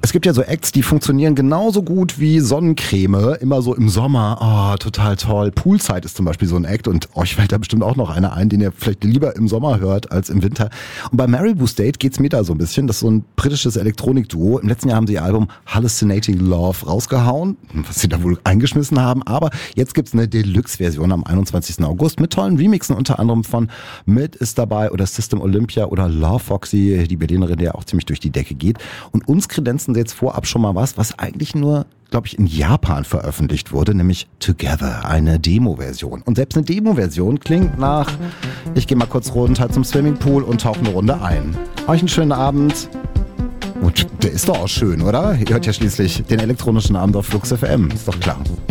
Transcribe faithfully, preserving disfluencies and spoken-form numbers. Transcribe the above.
Es gibt ja so Acts, die funktionieren genauso gut wie Sonnencreme, immer so im Sommer. Oh, total toll. Poolside ist zum Beispiel so ein Act und euch fällt da bestimmt auch noch einer ein, den ihr vielleicht lieber im Sommer hört als im Winter. Und bei Maribou State geht's mir da so ein bisschen. Das ist so ein britisches Elektronikduo. Im letzten Jahr haben sie ihr Album Hallucinating Love rausgehauen, was sie da wohl eingeschmissen haben. Aber jetzt gibt's eine Deluxe-Version am einundzwanzigsten August mit tollen Remixen, unter anderem von Mid ist dabei oder System Olympia oder Love Foxy, die Berlinerin, die ja auch ziemlich durch die Decke geht. Und uns kredenzen jetzt vorab schon mal was, was eigentlich nur, glaube ich, in Japan veröffentlicht wurde, nämlich Together, eine Demo-Version. Und selbst eine Demo-Version klingt nach, ich gehe mal kurz runter zum Swimmingpool und tauche eine Runde ein. Euch einen schönen Abend. Und der ist doch auch schön, oder? Ihr hört ja schließlich den elektronischen Abend auf Flux F M, ist doch klar.